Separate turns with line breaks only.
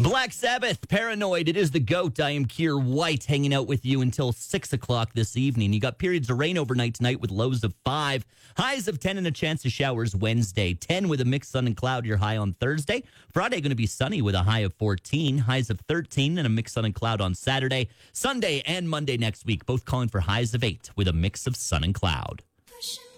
Black Sabbath, Paranoid. It is the GOAT. I am Keir White, hanging out with you until 6 o'clock this evening. You got periods of rain overnight tonight with lows of 5, highs of 10, and a chance of showers Wednesday. 10 with a mixed sun and cloud, your high on Thursday. Friday going to be sunny with a high of 14, highs of 13, and a mixed sun and cloud on Saturday. Sunday and Monday next week, both calling for highs of 8 with a mix of sun and cloud.
Pushing